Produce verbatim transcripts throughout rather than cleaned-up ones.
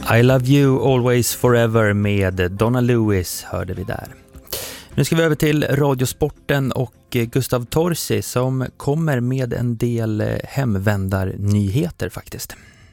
I Love You Always Forever med Donna Lewis hörde vi där. Nu ska vi över till Radiosporten och Gustav Torsi som kommer med en del hemvändarnyheter faktiskt.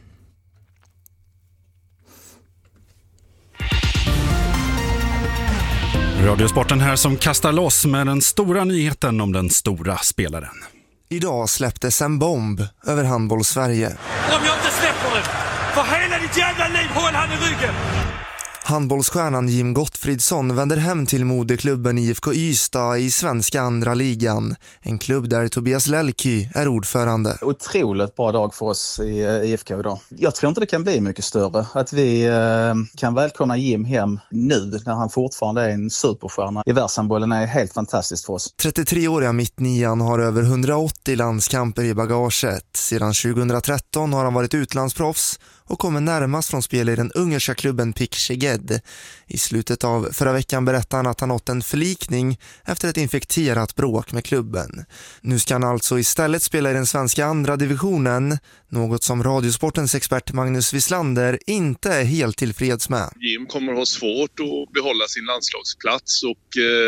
Radiosporten här som kastar loss med den stora nyheten om den stora spelaren. Idag släpptes en bomb över handboll Sverige. Om jag inte släpper den, för hela ditt jävla liv håll han i ryggen! Handbollsstjärnan Jim Gottfridsson vänder hem till moderklubben I F K Ystad i svenska andra ligan. En klubb där Tobias Lelky är ordförande. Otroligt bra dag för oss i I F K idag. Jag tror inte det kan bli mycket större. Att vi eh, kan välkomna Jim hem nu när han fortfarande är en superstjärna. I världshandbollen är helt fantastiskt för oss. trettiotre-åriga mittnian har över hundraåttio landskamper i bagaget. Sedan tjugohundratretton har han varit utlandsproffs och kommer närmast från spel i den ungerska klubben P I K Szeged. I slutet av förra veckan berättade han att han nått en förlikning efter ett infekterat bråk med klubben. Nu ska han alltså istället spela i den svenska andra divisionen, något som Radiosportens expert Magnus Wislander inte är helt tillfreds med. Jim kommer ha svårt att behålla sin landslagsplats och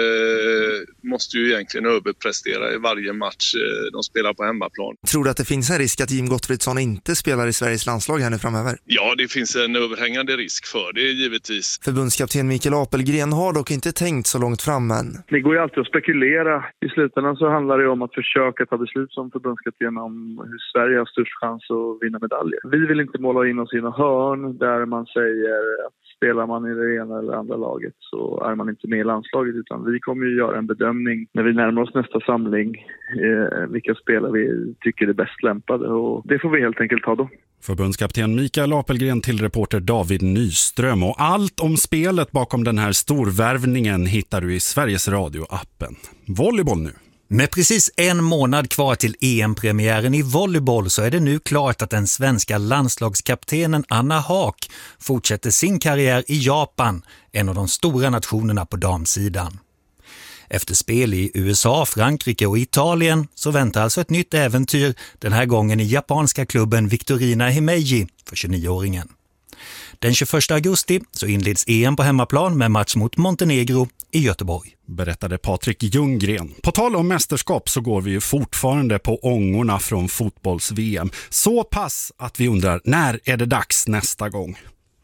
eh, måste ju egentligen överprestera i varje match eh, de spelar på hemmaplan. Tror du att det finns en risk att Jim Gottfridsson inte spelar i Sveriges landslag här nu framöver? Ja, det finns en överhängande risk för det givetvis. Förbundskapten Mikael Apelgren har dock inte tänkt så långt fram än. Det går ju alltid att spekulera. I slutändan så handlar det om att försöka ta beslut som förbundskapten om hur Sverige har störst chans att vinna medaljer. Vi vill inte måla in oss i någon hörn där man säger att spelar man i det ena eller andra laget så är man inte med i landslaget, utan vi kommer ju göra en bedömning när vi närmar oss nästa samling eh, vilka spelare vi tycker är bäst lämpade, och det får vi helt enkelt ta då. Förbundskapten Mikael Apelgren till reporter David Nyström, och allt om spelet bakom den här storvärvningen hittar du i Sveriges Radio-appen. Volleyboll nu. Med precis en månad kvar till E M-premiären i volleyboll så är det nu klart att den svenska landslagskaptenen Anna Haak fortsätter sin karriär i Japan, en av de stora nationerna på damsidan. Efter spel i U S A, Frankrike och Italien så väntar alltså ett nytt äventyr, den här gången i japanska klubben Victorina Himeji för tjugonio-åringen. Den tjugoförsta augusti så inleds E M på hemmaplan med match mot Montenegro i Göteborg. Berättade Patrik Ljunggren. På tal om mästerskap så går vi ju fortfarande på ångorna från fotbolls-V M. Så pass att vi undrar, när är det dags nästa gång?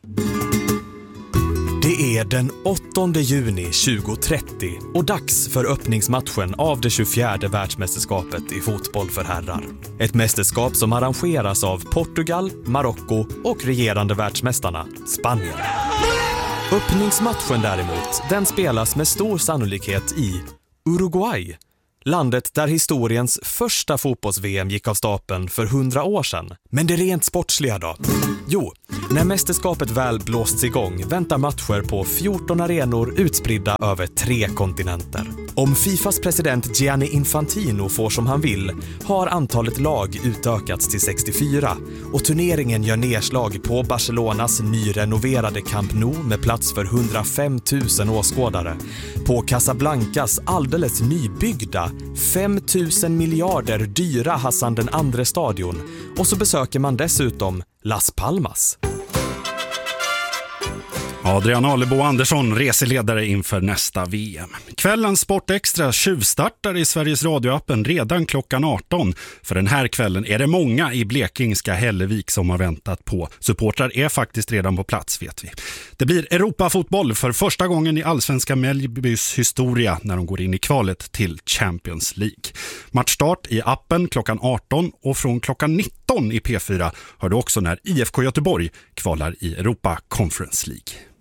Det är den åttonde juni tjugohundratrettio och dags för öppningsmatchen av det tjugofjärde världsmästerskapet i fotboll för herrar. Ett mästerskap som arrangeras av Portugal, Marocko och regerande världsmästarna Spanien. Öppningsmatchen däremot, den spelas med stor sannolikhet i Uruguay. Landet där historiens första fotbolls-V M gick av stapeln för hundra år sedan. Men det rent sportsliga då? Jo, när mästerskapet väl blåsts igång väntar matcher på fjorton arenor utspridda över tre kontinenter. Om Fifas president Gianni Infantino får som han vill har antalet lag utökats till sextiofyra och turneringen gör nedslag på Barcelonas nyrenoverade Camp Nou med plats för hundrafem tusen åskådare, på Casablancas alldeles nybyggda fem tusen miljarder dyra Hassan den andra stadion, och så besöker man dessutom Las Palmas. Adrian Alebo Andersson, reseledare inför nästa V M. Kvällens Sportextra tjuvstartar i Sveriges Radio-appen redan klockan arton. För den här kvällen är det många i blekingska Hällevik som har väntat på. Supportrar är faktiskt redan på plats, vet vi. Det blir Europafotboll för första gången i allsvenska Mellbys historia när de går in i kvalet till Champions League. Matchstart i appen klockan arton, och från klockan nitton i P fyra hör du också när I F K Göteborg kvalar i Europa Conference League.